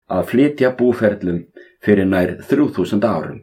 að flytja búferlum fyrir nær 3000 árum.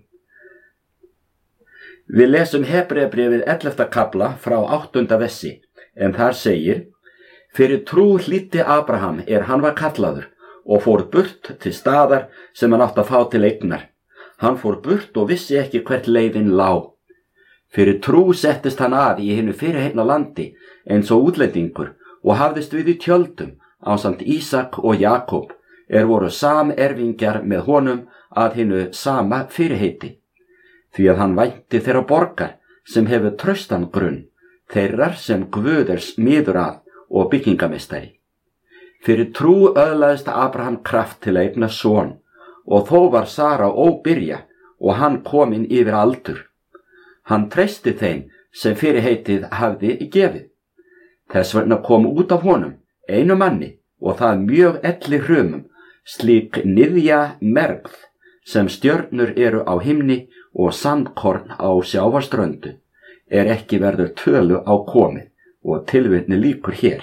Við lesum Hebreabréfið 11. kafla frá 8. versi, en þar segir: Fyrir trú hlýddi Abraham hann var kallaður og fór burt til staðar sem hann átti að fá til eignar. Hann fór burt og vissi ekki hvert leiðin lá. Fyrir trú settist hann að í hinu fyrirheitna landi eins og útlendingur og hafðist við í tjöldum ásamt Ísak og Jakob, voru samerfingjar með honum að hinu sama fyrirheiti. Því að hann vænti þeirra borgar sem hefur traustan grunn, þeirrar sem Guð smiður að og byggingameistari. Fyrir trú öðlaðist Abraham kraft til að eigna son, og þó var Sara óbyrja og hann kominn yfir aldur. Hann treysti þeim sem fyrirheitið hafði gefið. Þess vegna kom út af honum einu manni, og það mjög elli hrumum, slík niðja mergð sem stjörnur eru á himni og sandkorn á sjávarströndu, ekki verður tölu á komið, og tilvitni lýkur hér.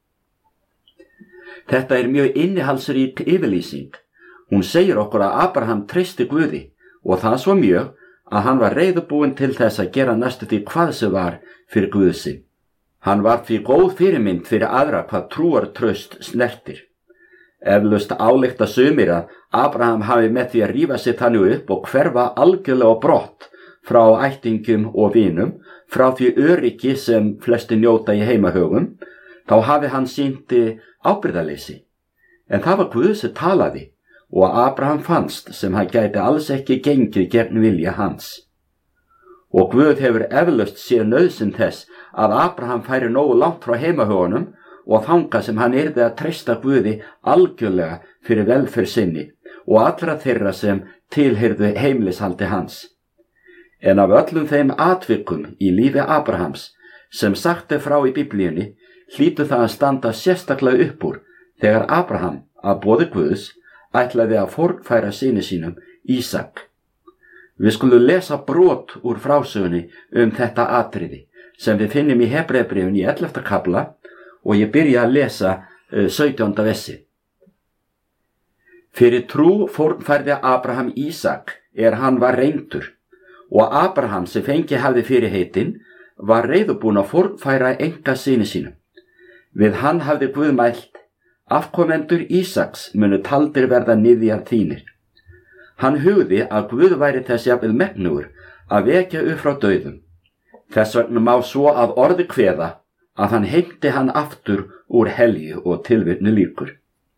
Þetta mjög innihaldsrík yfirlýsing. Hún segir okkur að Abraham treysti Guði, og það svo mjög að hann var reiðubúinn til þess að gera næstu því hvað sem var fyrir Guð sinn. Hann var því góð fyrirmynd fyrir aðra hvað trúartraust snertir. Eflaust álykta sumir að Abraham hafi með því að rífa sig þannig upp og hverfa algjörlega á brott frá ættingum og vinum, frá því öryggi sem flesti njóta í heimahögum, þá hafi hann sýnt ábyrgðarleysi. En það var Guð sem talaði, og Abraham fannst sem hann gæti alls ekki gengið gegn vilja hans. Og Guð hefur eflaust séð nauðsyn þess að Abraham færi nógu langt frá heimahögunum og þangað sem hann yrði að treysta Guði algjörlega fyrir velferð sinni og allra þeirra sem tilheyrðu heimilishaldi hans. En af öllum þeim atvikum í lífi Abrahams sem sagt frá í Biblíunni, hlýtur það að standa sérstaklega upp úr þegar Abraham, að boði Guðs, ætlaði að fornfæra syni sínum Ísak. Við skulum lesa brot úr frásögunni þetta atriði sem við finnum í Hebreabréfinu í 11. kafla, og ég byrja að lesa 17. versi. Fyrir trú fornfærði Abraham Ísak hann var reyndur, og Abraham sem fengi hafði fyrirheitin var reiðubúinn að fornfæra einkasyni sínum. Við hann hafði Guð mælt: afkomendur Ísaks munu taldir verða niðjar þínir. Hann hugði að Guð væri þess jafnvel megnugur að vekja upp frá dauðum. Þess vegna má svo að orði kveða að hann heimti hann aftur úr helju, og tilvitnu lýkur.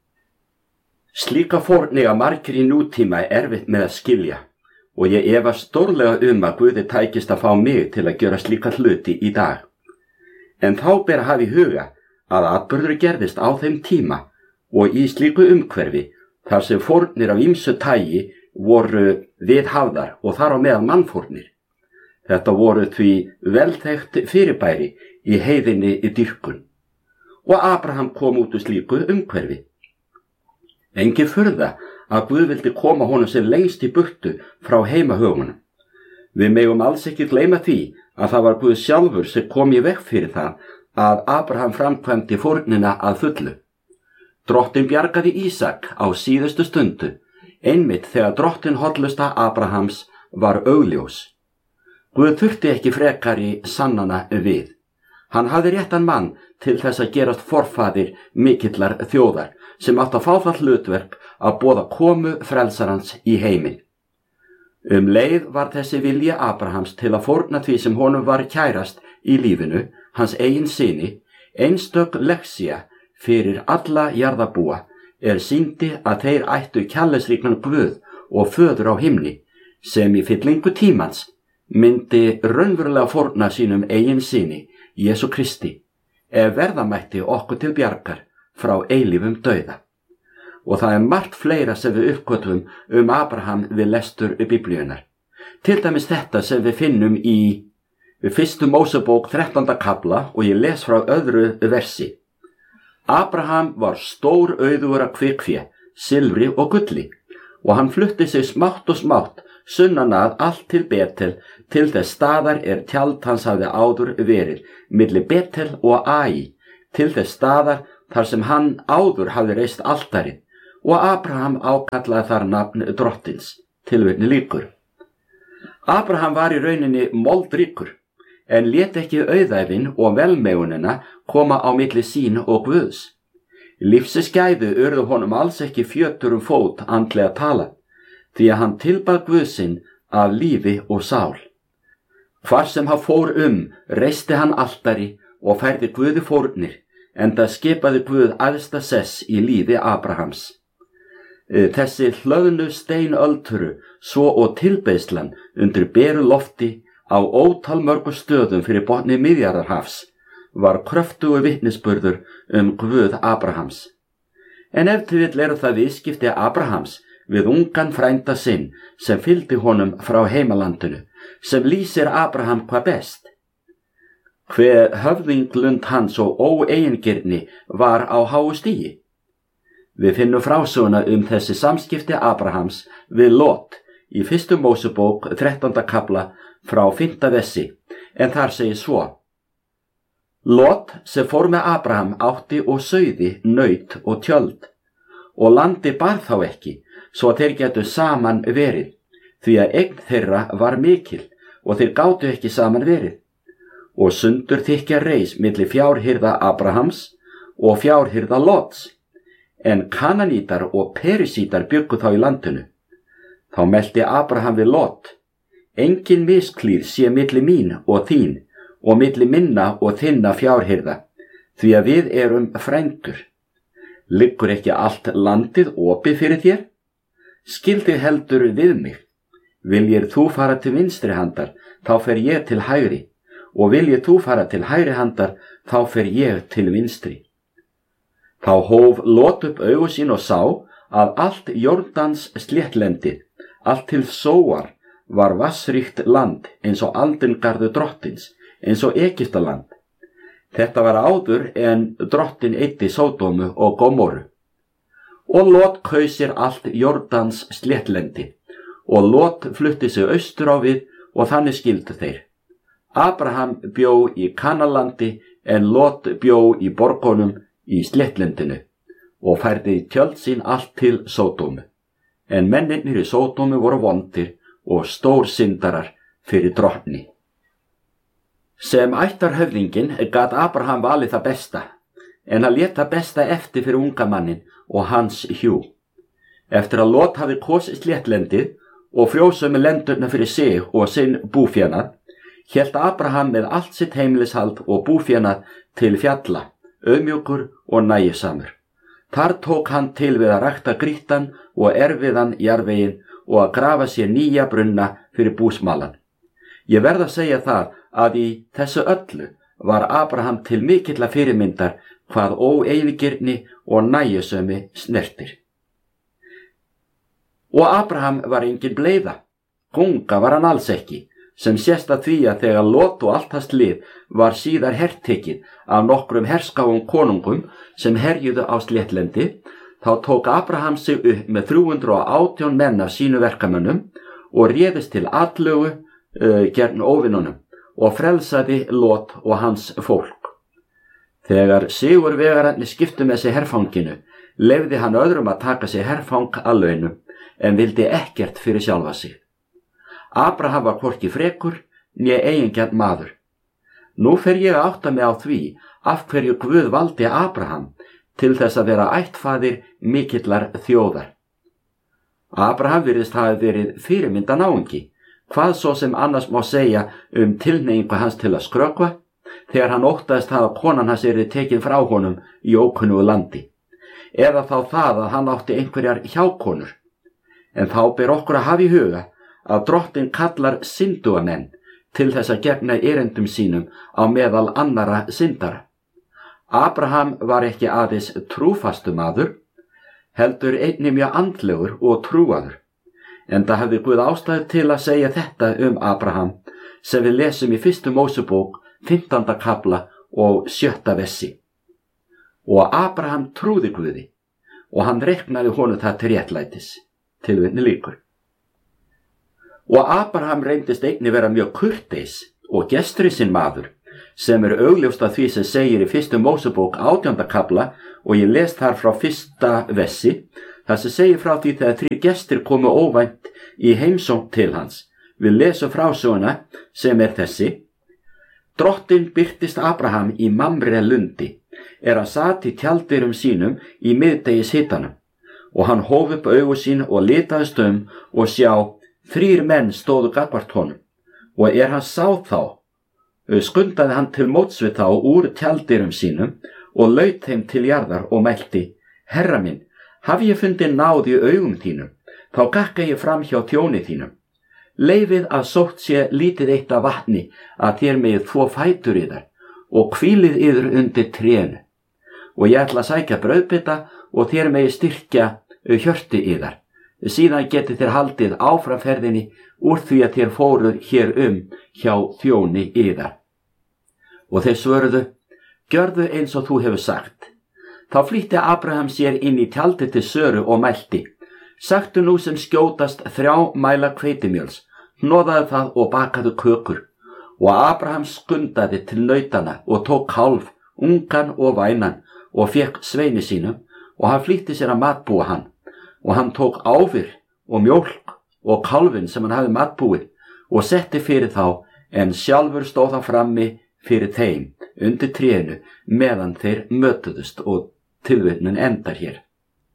Slíka fórn margir í nútíma erfitt með að skilja, og ég efast stórlega að Guði tækist að fá mig til að gera slíka hluti í dag. En þá ber að hafa í huga að atburður gerðist á þeim tíma og í slíku umhverfi þar sem fórnir af ýmsu tagi voru viðhafðar, og þar á meðal mannfórnir. Þetta voru því velþekkt fyrirbæri í heiðinni í dýrkun, og Abraham kom út úr slíku umhverfi. Engin furða að Guð vildi koma honum sem lengst í burtu frá heimahögunum. Við megum alls ekki gleyma því að það var Guð sjálfur sem kom í veg fyrir það að Abraham framkvæmdi fórnina að fullu. Drottinn bjargaði Ísak á síðustu stundu, einmitt þegar drottin hollusta Abrahams var augljós. Guð þurfti ekki frekari sannana við. Hann hafði réttan mann til þess að gerast forfaðir mikillar þjóðar sem átt að fá það hlutverk að boða komu frelsarans í heiminn. Leið var þessi vilji Abrahams til að fórna því sem honum var kærast í lífinu, hans eigin syni, einstök lexía fyrir alla jarðarbúa, sýndi að þeir ættu kærleiksríkan Guð og föður á himni, sem í fyllingu tímans myndi raunverulega fórna sínum eigin syni, Jesú Kristi, verða mætti okkur til bjargar frá eilífum dauða. Og það margt fleira sem við uppgötvum Abraham við lestur Biblíunnar. Til dæmis þetta sem við finnum í 1. Mósebók 13. kafla, og ég les frá öðru versi. Abraham var stór auðugur af kvikfé, silfri og gulli, og hann flutti sig smátt og smátt sunnan að allt til Betel, til þess staðar tjald hans hafði áður verið, milli Betel og Ai, til þess staðar þar sem hann áður hafði reist altarið, og Abraham ákallaði þar nafn drottins. Tilvitni lýkur. Abraham var í rauninni moldríkur, en lét ekki auðæfin og velmegunina koma á milli sín og Guðs. Lífsins gæði urðu honum alls ekki fjötur fót andlega tala, því að hann tilbað Guð sinn af lífi og sál. Hvar sem hann fór reisti hann altari og færði Guði fórnir, enda skipaði Guð æðsta sess í lífi Abrahams. Þessi hlöðnu steinölduru, svo og tilbeiðslan undir beru lofti á ótal mörgu stöðum fyrir botni Miðjarðarhafs, var kröftugur vitnisburður Guð Abrahams. En ef til vill eru það viðskipti Abrahams við ungan frænda sinn sem fylgdi honum frá heimalandinu, sem lýsir Abraham hvað best. Hve höfðinglund hans og óeigingirni var á háu stigi. Við finnum frásöguna þessi samskipti Abrahams við Lot í 1. Mósebók 13. kafla frá 5. versi, en þar segir svo: Lot sem fór með Abraham átti og sauði, naut og tjöld, og landi bar þá ekki, svo þeir getu saman verið, því að eign þeirra var mikil og þeir gátu ekki saman verið. Og sundur þykja reis milli fjárhirða Abrahams og fjárhirða Lots, en Kananítar og Perisítar bjuggu þá í landinu. Þá melti Abraham við Lot: engin misklíð sé milli mín og þín, og milli minna og þinna fjárhirða, því að við erum frændur. Liggur ekki allt landið opið fyrir þér? Skildi heldur við mig. Viljir þú fara til vinstri handar, þá fer ég til hægri, og viljir þú fara til hægri handar, þá fer ég til vinstri. Þá hóf Lot upp augu sín og sá að allt Jordans sléttlendið, allt til Sóar, var vassríkt land eins og aldingarður drottins, eins og Egyptaland. Þetta var áður en drottin eyddi Sódómu og Gómoru. Og Lot kaus sér allt Jordans sléttlendi, og Lot flutti sig austur á við, og þannig skildu þeir. Abraham bjó í Kanalandi, en Lot bjó í borgunum í sléttlendinu, og færði tjöld sín allt til Sódómu. En mennirnir í Sódómu voru vondir og stór syndarar fyrir drottni. Sem ættarhöfðinginn gat Abraham valið það besta, en hann lét það besta eftir fyrir unga mannin og hans hjú. Eftir að Lot hafði kosið sléttlendið og frjósömu lendurna fyrir sig og sinn búfénað, hélt Abraham með allt sitt heimilishald og búfénað til fjalla, auðmjúkur og nægisamur. Þar tók hann til við að rækta grýttan og erfiðan jarðveginn og að grafa sér nýja brunna fyrir búsmalan. Ég verð að segja það að í þessu öllu var Abraham til mikilla fyrirmyndar hvað óeigingirni og nægjusemi snertir. Og Abraham var engin bleiða, gunga var hann alls ekki, sem sést að því að þegar Lot og allt hans lið var síðar hertekið af nokkrum herskáum konungum sem herjuðu á sléttlendi, þá tók Abraham sig upp með 318 menn af sínu verkamönnum og réðist til atlögu gegn óvinunum og frelsaði Lot og hans fólk. Þegar sigurvegararnir skiptu með sig herfanginu, leyfði hann öðrum að taka sig herfang að launum, en vildi ekkert fyrir sjálfa sig. Abraham var hvorki frekur né eigingjarn maður. Nú fer ég að átta mig á því af hverju Guð valdi Abraham til þess að vera ættfaðir mikillar þjóðar. Abraham virðist hafa verið fyrirmynda náungi, hvað svo sem annars má segja tilhneigingu hans til að skrökva, þegar hann óttaðist að konan hans yrði tekin frá honum í ókunnugu landi, eða þá það að hann átti einhverjar hjákonur. En þá ber okkur að hafa í huga að drottin kallar syndugamenn til þess að gegna erindum sínum á meðal annara syndara. Abraham var ekki aðeins trúfastu maður, heldur einnig mjög andlegur og trúaður. Enda hafði Guð ástæðu til að segja þetta Abraham, sem við lesum í 1. Mósebók 15. kafla og 7. versi. Og Abraham trúði Guði, og hann reiknaði honum það til réttlætis. Tilvitni lýkur. Og Abraham reyndist einnig vera mjög kurteis og gestrisin maður, sem augljóst að því sem segir í 1. Mósebók 18. kafla, og ég les þar frá 1. versi, Þessi segir frá því þegar 3 gestir komu óvænt í heimsókn til hans. Við lesum frásöguna sem er þessi. Drottinn birtist Abraham í Mamre lundi, hann sat í tjalddyrum sínum í miðdegis hitanum, og hann hóf upp augu sín og litaðist og sjá, 3 menn stóðu gagnvart honum, og hann sá þá, skundaði hann til móts við þá úr tjalddyrum sínum og laut þeim til jarðar og mælti: Herra minn, hafi ég fundið náð í augum þínum, þá gakka ég fram hjá þjóni þínum. Leifið að sótt sé lítið eitt af vatni að þér megið þvo fætur yðar og hvílið yður undir trénu. Og ég ætla að sækja brauðbita og þér megið styrkja hjörtu yðar. Síðan getið þér haldið áframferðinni úr því að þér fóruð hér hjá þjóni yðar. Og þeir svöruðu: Gjörðu eins og þú hefur sagt. Þá flýtti Abraham sér inn í tjaldið til Söru og mælti: Sagtu nú sem skjótast 3 mæla hveitimjöls, hnoðaðu það og bakaðu kökur. Og Abraham skundaði til nautana og tók kálf, ungan og vænan, og fékk sveini sínum, og hann flýtti sér að matbúa hann. Og hann tók áfir og mjólk og kálfin sem hann hafði matbúið og setti fyrir þá, en sjálfur stóð hann frammi fyrir þeim undir trénu meðan þeir mötuðust, og tilvitnun endar hér.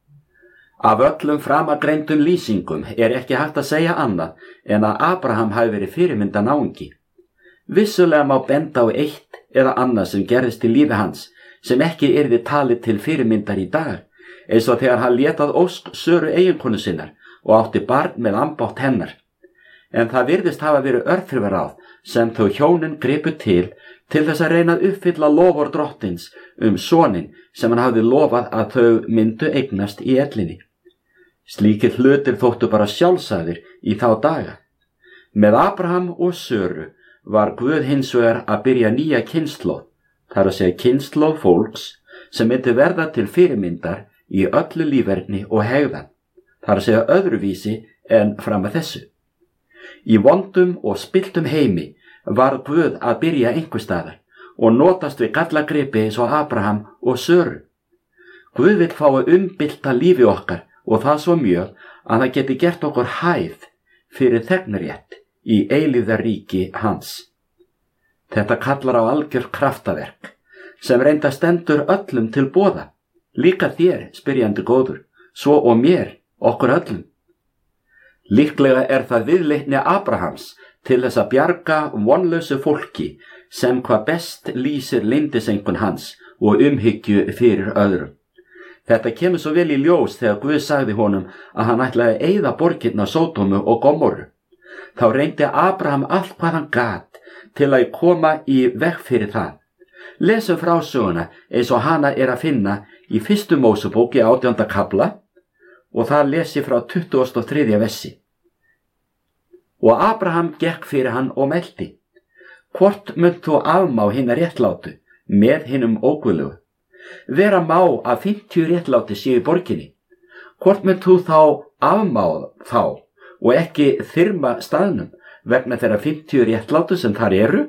Af öllum framangreindum lýsingum ekki hægt að segja annað en að Abraham hafi verið fyrirmynda náungi. Vissulega má benda á eitt eða annað sem gerðist í lífi hans sem ekki yrði talið til fyrirmyndar í dag, eins og þegar hann lét að ósk Söru eiginkonu sinnar og átti barn með ambátt hennar. En það virðist hafa verið örþrifaráð sem þau hjónin gripu til þess að reyna að uppfylla loford drottins soninn sem hann hafði lofað að þau myndu eignast í ellinni. Slíkir hlutir þóttu bara sjálfsagðir í þá daga. Með Abraham og Söru var Guð hins vegar að byrja nýja kynslóð, það er að segja kynslóð fólks sem myndi verða til fyrirmyndar í öllu líferni og hegðan, það er að segja öðruvísi en fram að þessu. Í vondum og spilltum heimi var Guð að byrja einhvers staðar og notast við gallagripi eins og Abraham og Söru. Guð vill fá að umbylta lífi okkar og það svo mjög að það geti gert okkur hæf fyrir þegnarétt í eilífðarríki hans. Þetta kallar á algjör kraftaverk sem reynda stendur öllum til boða, líka þér, spyrjandi góður, svo og mér, okkur öllum. Líklega það viðleitni Abrahams til þess að bjarga vonlausu fólki sem hvað best lýsir leyndiseinkunn hans og umhyggju fyrir öðrum. Þetta kemur svo vel í ljós þegar Guð sagði honum að hann ætlaði að eyða borgirna Sódómu og Gomorru. Þá reyndi Abraham allt hvað hann gat til að koma í veg fyrir það. Lesum frásöguna eins og hana að finna í 1. Mósebók í 18. kafla og það lesi frá 23. versi. Og Abraham gekk fyrir hann og mælti: Hvort munt þú afmá hina réttlátu með hinum óguðlegu? Vera má að 50 réttláti séu í borginni. Hvort munt þú þá afmá þá og ekki þyrma staðnum vegna þeirra 50 réttlátu sem þar eru?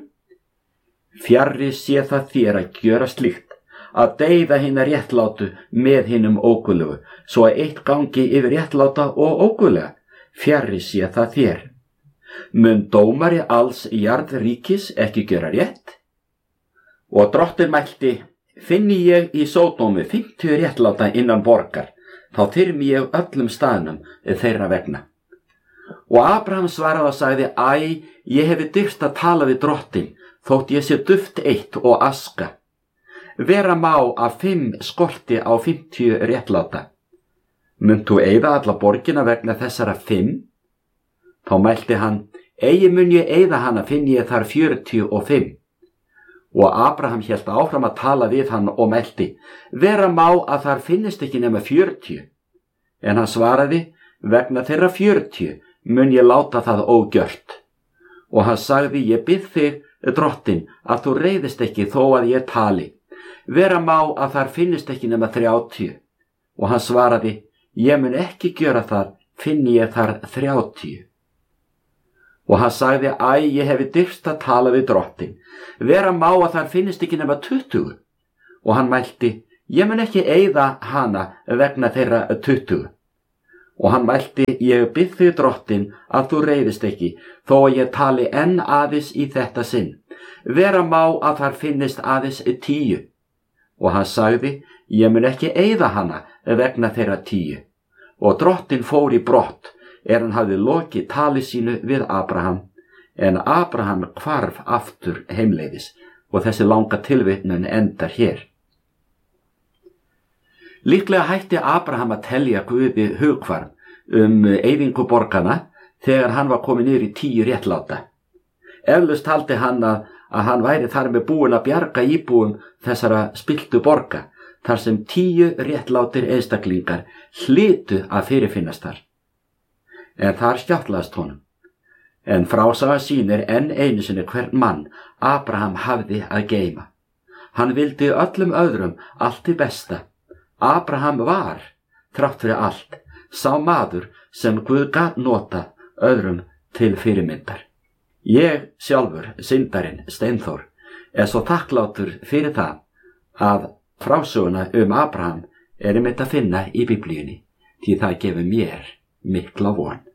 Fjarri sé það þér að gjöra slíkt, að deyða hina réttlátu með hinum óguðlegu, svo að eitt gangi yfir réttláta og óguðlega. Fjarri sé það þér. Mun dómari alls jarðríkis ekki gjöra rétt? Og drottinn mælti: Finni ég í Sódómu 50 réttláta innan borgar, þá þyrmi ég öllum staðnum þeirra vegna. Og Abraham svaraði og sagði: Æ, ég hefi dyrst að tala við drottinn, þótt ég sé duft eitt og aska. Vera má að 5 skorti á 50 réttláta. Munt þú eyða alla borgina vegna þessara 5? Þá mælti hann: Eigi mun ég eyða hana, finni ég þar 45. Og Abraham hélt áfram að tala við hann og mælti: Vera má að þar finnist ekki nema 40. En hann svaraði: Vegna þeirra 40 mun ég láta það ógjört. Og hann sagði: Ég bið þig, drottinn, að þú reiðist ekki þó að ég tali. Vera má að þar finnist ekki nema 30. Og hann svaraði: Ég mun ekki gjöra það, finni ég þar 30. Og hann sagði: Æ, ég hefi dyrst að tala við drottinn. Vera má að þar finnist ekki nema 20. Og hann mælti: Ég mun ekki eyða hana vegna þeirra 20. Og hann mælti: ég bið þig drottin að þú reiðist ekki, þó að ég tali enn aðeins í þetta sinn. Vera má að þar finnist aðeins 10. Og hann sagði: ég mun ekki eyða hana vegna þeirra 10. Og drottin fór í brott, hann hafði lokið tali sínu við Abraham, en Abraham hvarf aftur heimleiðis. Og þessi langa tilvitnun endar hér. Líklega hætti Abraham að telja Guði hugkvarm eyðingu borgana þegar hann var kominn niður í 10 réttláta. Eflaust taldi hann að hann væri þar með búinn að bjarga íbúum þessara spilltu borga, þar sem 10 réttlátir einstaklingar hlytu að fyrirfinnast þar. En þar skjáttlaðist honum. En frásaga sýnir enn einu sinni hvern mann Abraham hafði að geyma. Hann vildi öllum öðrum allt til besta. Abraham var, þrátt fyrir allt, sá maður sem Guð gat nota öðrum til fyrirmyndar. Ég sjálfur, syndarinn Steinþór, svo þakklátur fyrir það að frásöguna Abraham einmitt að finna í Biblíunni, því það gefur mér mikla von.